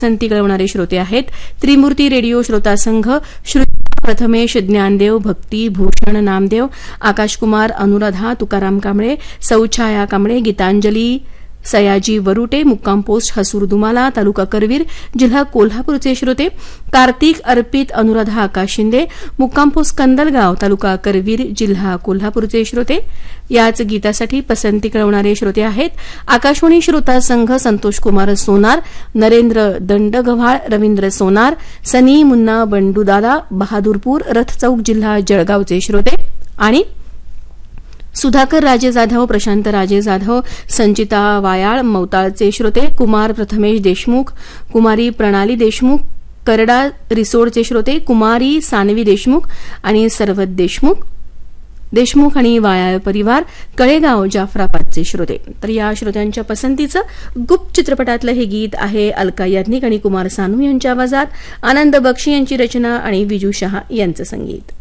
संती कळवणारे श्रोते आहेत. त्रिमूर्ती रेडिओ श्रोता संघ, प्रथमेश ज्ञानदेव, भक्ती भूषण नामदेव, आकाशकुमार, अनुराधा, तुकाराम कांबळे, सौछाया कांबळे, गीतांजली सयाजी वरुटे, मुक्काम पोस्ट हसूर दुमाला, तालुका करवीर, जिल्हा कोल्हापूरचे श्रोते कार्तिक, अर्पित, अनुराधा आकाश शिंदे, मुक्काम पोस्ट कंदलगाव, तालुका करवीर, जिल्हा कोल्हापूरचे श्रोते. याच गीतासाठी पसंती कळवणारे श्रोते आहेत. आकाशवाणी श्रोता संघ, संतोष कुमार सोनार, नरेंद्र दंडगव्हाळ, रवींद्र सोनार, सनी मुन्ना बंडूदादा, बहादूरपूर, रथचौक, जिल्हा जळगावचे श्रोते. आणि सुधाकर राजे जाधव, प्रशांत राजे जाधव, संचिता वायाळ, मौताळचे श्रोते, कुमार प्रथमेश देशमुख, कुमारी प्रणाली देशमुख, करडा रिसोडचे श्रोते, कुमारी सानवी देशमुख आणि सरवत देशमुख आणि वायाळ परिवार, कळेगाव, जाफराबादचे श्रोते. तर या श्रोत्यांच्या पसंतीचं गुप्त चित्रपटातलं हे गीत आहे. अलका याज्ञिक आणि कुमार सानू यांच्या आवाजात, आनंद बक्षी यांची रचना आणि विजू शहा यांचं संगीत.